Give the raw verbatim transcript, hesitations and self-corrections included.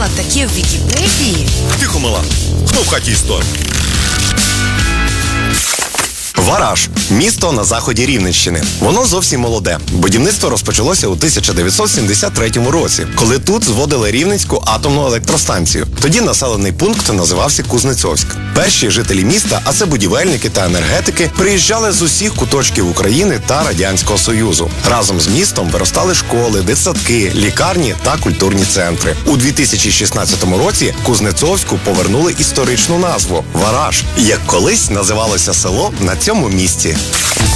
прочитала таке в Вікіпедії. Тихо, мала. Хто в хаті історії? Вараж – місто на заході Рівненщини. Воно зовсім молоде. Будівництво розпочалося у тисяча дев'ятсот сімдесят третьому році, коли тут зводили Рівненську атомну електростанцію. Тоді населений пункт називався Кузнецовськ. Перші жителі міста, а це будівельники та енергетики, приїжджали з усіх куточків України та Радянського Союзу. Разом з містом виростали школи, дитсадки, лікарні та культурні центри. У дві тисячі шістнадцятому році Кузнецовську повернули історичну назву – Вараж, як колись називалося село на цьому місці.